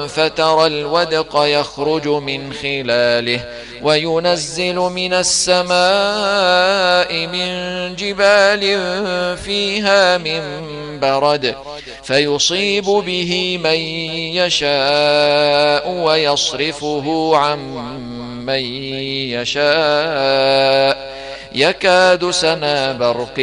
فترى الودق يخرج من خلاله وينزل من السماء من جبال فيها من برد فيصيب به من يشاء ويصرفه عن من يشاء يكاد سنا برقه